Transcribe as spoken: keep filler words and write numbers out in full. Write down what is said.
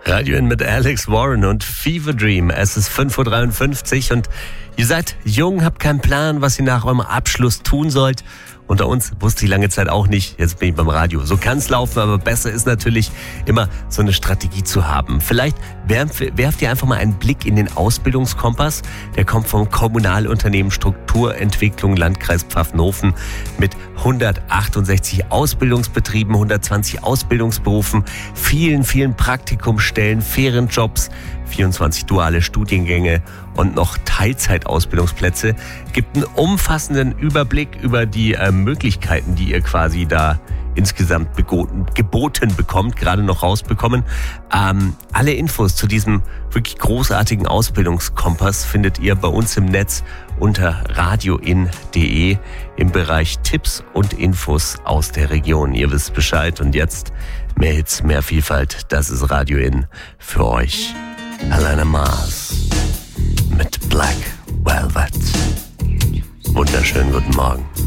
Radio In mit Alex Warren und Fever Dream. Es ist fünf Uhr dreiundfünfzig und ihr seid jung, habt keinen Plan, was ihr nach eurem Abschluss tun sollt. Unter uns wusste ich lange Zeit auch nicht, jetzt bin ich beim Radio. So kann es laufen, aber besser ist natürlich immer so eine Strategie zu haben. Vielleicht werft, werft ihr einfach mal einen Blick in den Ausbildungskompass. Der kommt vom Kommunalunternehmen Strukturentwicklung Landkreis Pfaffenhofen mit hundertachtundsechzig Ausbildungsbetrieben, hundertzwanzig Ausbildungsberufen, vielen, vielen Praktikumsstellen, fairen Jobs, vierundzwanzig duale Studiengänge und noch Teilzeitausbildungsplätze. Gibt einen umfassenden Überblick über die äh, Möglichkeiten, die ihr quasi da insgesamt begoten, geboten bekommt, gerade noch rausbekommen. Ähm, alle Infos zu diesem wirklich großartigen Ausbildungskompass findet ihr bei uns im Netz unter radioin punkt de im Bereich Tipps und Infos aus der Region. Ihr wisst Bescheid und jetzt mehr Hits, mehr Vielfalt. Das ist Radio In für euch. Alana Mars mit Black Velvet. Wunderschönen guten Morgen.